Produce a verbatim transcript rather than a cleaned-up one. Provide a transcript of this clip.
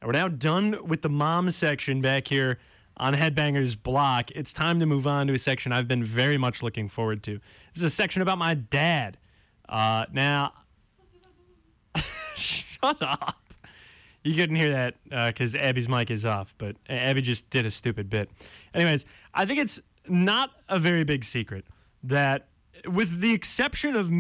We're now done with the mom section back here on Headbangers Block. It's time to move on to a section I've been very much looking forward to. This is a section about my dad. Uh, now, shut up. You couldn't hear that because uh, Abby's mic is off, but Abby just did a stupid bit. Anyways, I think it's not a very big secret that with the exception of